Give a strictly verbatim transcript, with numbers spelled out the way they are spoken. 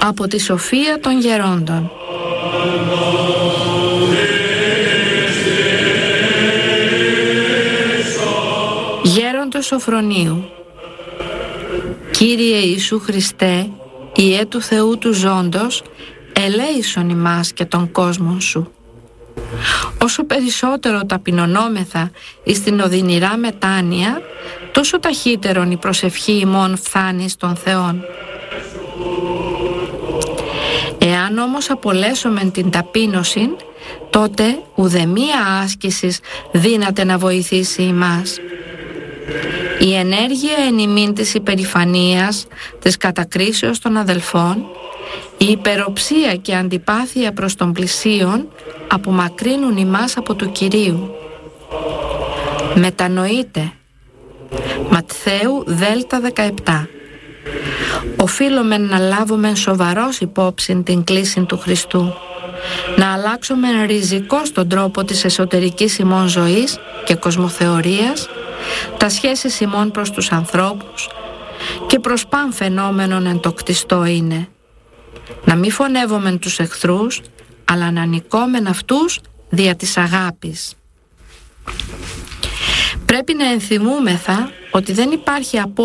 από τη σοφία των γερόντων. Γέροντος Σωφρονίου. Κύριε Ιησού Χριστέ, Ιε του Θεού του ζώντος, ελέησον ημάς και τον κόσμο σου. Όσο περισσότερο ταπεινωνόμεθα εις την οδυνηρά μετάνοια, τόσο ταχύτερον η προσευχή ημών φθάνει στον Θεόν. Εάν όμως απολέσομεν την ταπείνωση, τότε ουδεμία άσκησης δύναται να βοηθήσει ημάς. Η ενέργεια εν ημίν της υπερηφανίας, της κατακρίσεως των αδελφών, η υπεροψία και αντιπάθεια προς τον πλησίον απομακρύνουν ημάς από του Κυρίου. Μετανοείτε. Ματθαίου Δέλτα δεκαεπτά. Οφείλουμε να λάβουμε σοβαρός υπόψη την κλίση του Χριστού, να αλλάξουμε ριζικώς τον τρόπο της εσωτερικής ημών ζωής και κοσμοθεωρίας, τα σχέσεις ημών προς τους ανθρώπους και προς παν φαινόμενον εν το κτιστό είναι. Να μη φωνεύομεν τους εχθρούς, αλλά να νικόμεν αυτούς δια της αγάπης. Πρέπει να ενθυμούμεθα ότι δεν υπάρχει απόλυτη